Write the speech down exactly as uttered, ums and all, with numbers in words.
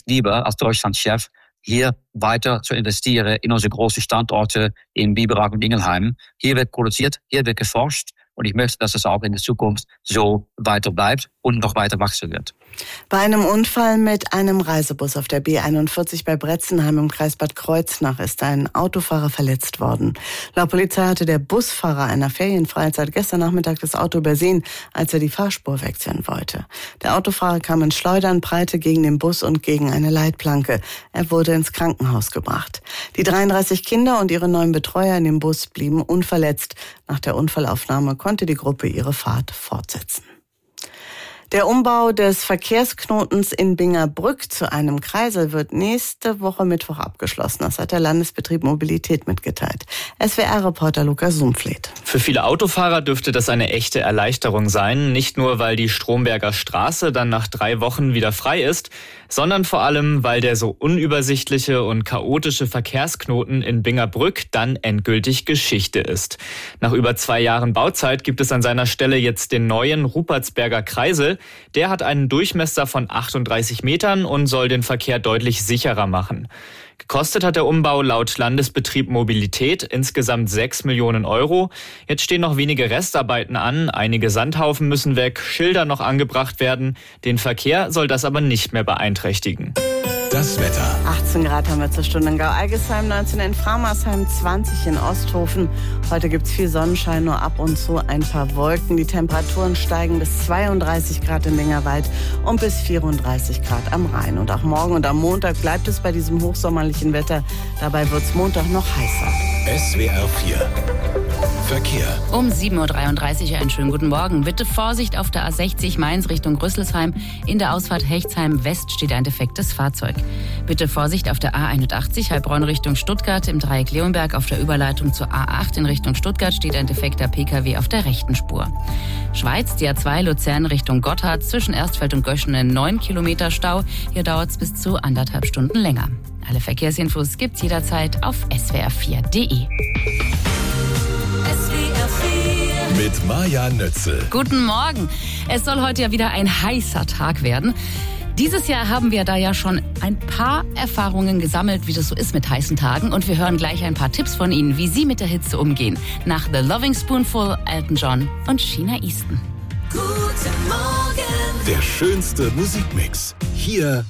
lieber als Deutschlandchef, hier weiter zu investieren in unsere großen Standorte in Biberach und Ingelheim. Hier wird produziert, hier wird geforscht und ich möchte, dass es auch in der Zukunft so weiter bleibt und noch weiter wachsen wird. Bei einem Unfall mit einem Reisebus auf der B einundvierzig bei Bretzenheim im Kreis Bad Kreuznach ist ein Autofahrer verletzt worden. Laut Polizei hatte der Busfahrer einer Ferienfreizeit gestern Nachmittag das Auto übersehen, als er die Fahrspur wechseln wollte. Der Autofahrer kam ins Schleudern, prallte gegen den Bus und gegen eine Leitplanke. Er wurde ins Krankenhaus gebracht. Die dreiunddreißig Kinder und ihre neun Betreuer in dem Bus blieben unverletzt. Nach der Unfallaufnahme konnte die Gruppe ihre Fahrt fortsetzen. Der Umbau des Verkehrsknotens in Bingerbrück zu einem Kreisel wird nächste Woche Mittwoch abgeschlossen. Das hat der Landesbetrieb Mobilität mitgeteilt. S W R-Reporter Lukas Sumfleet. Für viele Autofahrer dürfte das eine echte Erleichterung sein. Nicht nur, weil die Stromberger Straße dann nach drei Wochen wieder frei ist, sondern vor allem, weil der so unübersichtliche und chaotische Verkehrsknoten in Bingerbrück dann endgültig Geschichte ist. Nach über zwei Jahren Bauzeit gibt es an seiner Stelle jetzt den neuen Rupertsberger Kreisel. Der hat einen Durchmesser von achtunddreißig Metern und soll den Verkehr deutlich sicherer machen. Gekostet hat der Umbau laut Landesbetrieb Mobilität insgesamt sechs Millionen Euro. Jetzt stehen noch wenige Restarbeiten an, einige Sandhaufen müssen weg, Schilder noch angebracht werden. Den Verkehr soll das aber nicht mehr beeinträchtigen. Das Wetter. achtzehn Grad haben wir zur Stunde in Gau-Algesheim, neunzehn in Framersheim, zwanzig in Osthofen. Heute gibt's viel Sonnenschein, nur ab und zu ein paar Wolken. Die Temperaturen steigen bis zweiunddreißig Grad im Bingerwald und bis vierunddreißig Grad am Rhein. Und auch morgen und am Montag bleibt es bei diesem hochsommerlichen Wetter. Dabei wird's Montag noch heißer. S W R vier Verkehr. Um sieben Uhr dreiunddreißig einen schönen guten Morgen. Bitte Vorsicht auf der A sechzig Mainz Richtung Rüsselsheim. In der Ausfahrt Hechtsheim West steht ein defektes Fahrzeug. Bitte Vorsicht auf der A einundachtzig Heilbronn Richtung Stuttgart. Im Dreieck Leonberg auf der Überleitung zur A acht in Richtung Stuttgart steht ein defekter Pkw auf der rechten Spur. Schweiz, die A zwei Luzern Richtung Gotthard. Zwischen Erstfeld und Göschenen neun Kilometer Stau. Hier dauert es bis zu anderthalb Stunden länger. Alle Verkehrsinfos gibt's jederzeit auf s w r vier punkt d e. Mit Maja Nötzel. Guten Morgen. Es soll heute ja wieder ein heißer Tag werden. Dieses Jahr haben wir da ja schon ein paar Erfahrungen gesammelt, wie das so ist mit heißen Tagen. Und wir hören gleich ein paar Tipps von Ihnen, wie Sie mit der Hitze umgehen. Nach The Loving Spoonful, Elton John und Sheena Easton. Guten Morgen. Der schönste Musikmix. Hier